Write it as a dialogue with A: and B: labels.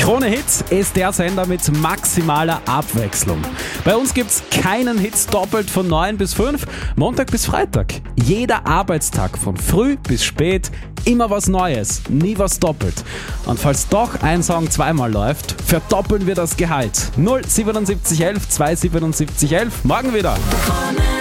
A: Krone Hits ist der Sender mit maximaler Abwechslung. Bei uns gibt's keinen Hits doppelt von 9 bis 5, Montag bis Freitag. Jeder Arbeitstag von früh bis spät, immer was Neues, nie was doppelt. Und falls doch ein Song zweimal läuft, verdoppeln wir das Gehalt. 07711 27711, morgen wieder.